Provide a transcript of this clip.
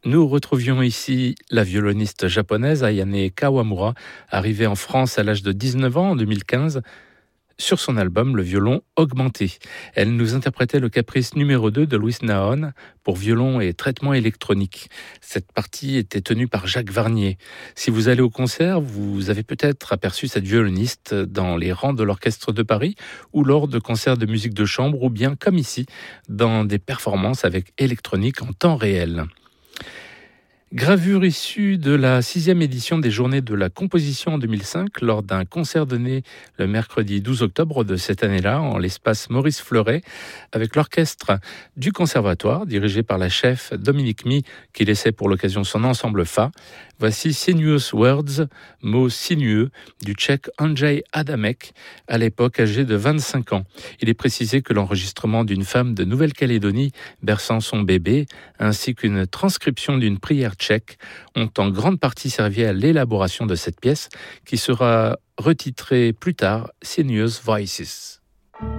Nous retrouvions ici la violoniste japonaise Ayane Kawamura, arrivée en France à l'âge de 19 ans en 2015, sur son album Le violon augmenté. Elle nous interprétait le caprice numéro 2 de Louis Nahon pour violon et traitement électronique. Cette partie était tenue par Jacques Varnier. Si vous allez au concert, vous avez peut-être aperçu cette violoniste dans les rangs de l'Orchestre de Paris ou lors de concerts de musique de chambre ou bien comme ici, dans des performances avec électronique en temps réel. Gravure issue de la 6e édition des Journées de la Composition en 2005 lors d'un concert donné le mercredi 12 octobre de cette année-là en l'espace Maurice Fleuret avec l'orchestre du Conservatoire dirigé par la chef Dominique Mie qui laissait pour l'occasion son ensemble Fa. Voici Sinuous Words, mot sinueux, du tchèque Andrzej Adamek, à l'époque âgé de 25 ans. Il est précisé que l'enregistrement d'une femme de Nouvelle-Calédonie berçant son bébé, ainsi qu'une transcription d'une prière tchèque, ont en grande partie servi à l'élaboration de cette pièce, qui sera retitrée plus tard Sinuous Voices.